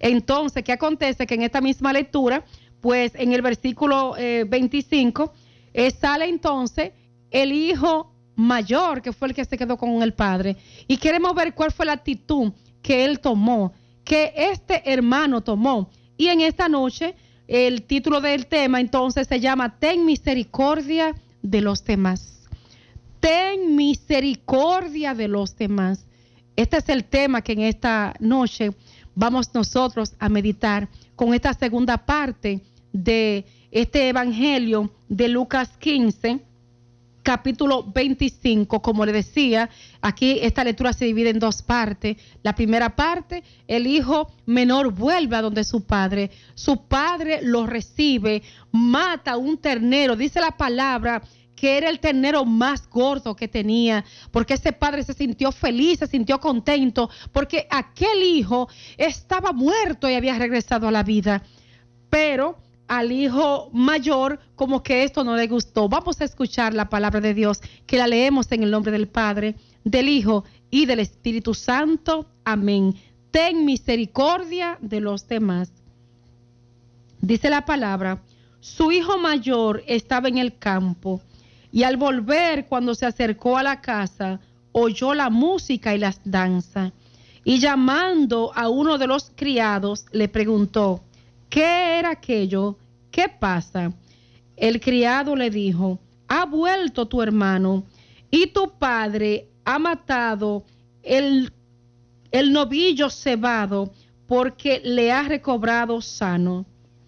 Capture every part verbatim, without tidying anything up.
Entonces, ¿qué acontece? Que en esta misma lectura, pues en el versículo eh, veinticinco, eh, sale entonces el hijo mayor, que fue el que se quedó con el padre. Y queremos ver cuál fue la actitud que él tomó, que este hermano tomó. Y en esta noche, el título del tema entonces se llama Ten misericordia de los demás. Ten misericordia de los demás. Este es el tema que en esta noche vamos nosotros a meditar con esta segunda parte de este evangelio de Lucas quince, capítulo veinticinco. Como le decía, aquí esta lectura se divide en dos partes. La primera parte, el hijo menor vuelve a donde su padre. Su padre lo recibe, mata un ternero. Dice la palabra que era el ternero más gordo que tenía, porque ese padre se sintió feliz, se sintió contento, porque aquel hijo estaba muerto y había regresado a la vida. Pero al hijo mayor como que esto no le gustó. Vamos a escuchar la palabra de Dios, que la leemos en el nombre del Padre, del Hijo y del Espíritu Santo. Amén. Ten misericordia de los demás. Dice la palabra: su hijo mayor estaba en el campo, y al volver, cuando se acercó a la casa, oyó la música y las danzas, y llamando a uno de los criados, le preguntó: ¿qué era aquello? ¿Qué pasa? El criado le dijo: ha vuelto tu hermano, y tu padre ha matado el, el novillo cebado, porque le ha recobrado sano.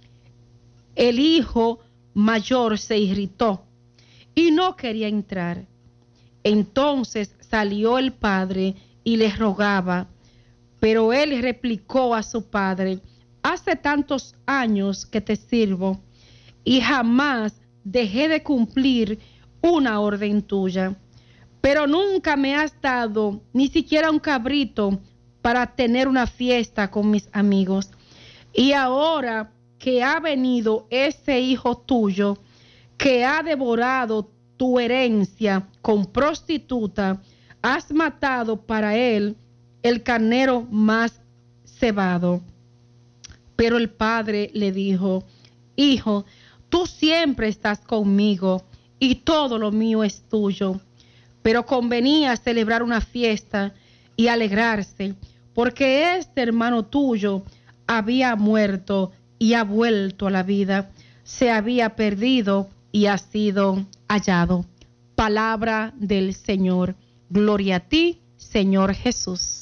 El hijo mayor se irritó y no quería entrar. Entonces salió el padre y le rogaba, pero él replicó a su padre: hace tantos años que te sirvo y jamás dejé de cumplir una orden tuya, pero nunca me has dado ni siquiera un cabrito para tener una fiesta con mis amigos. Y ahora que ha venido ese hijo tuyo que ha devorado tu herencia con prostituta, has matado para él el carnero más cebado. Pero el padre le dijo: hijo, tú siempre estás conmigo y todo lo mío es tuyo. Pero convenía celebrar una fiesta y alegrarse, porque este hermano tuyo había muerto y ha vuelto a la vida, se había perdido y ha sido hallado. Palabra del Señor. Gloria a ti, Señor Jesús.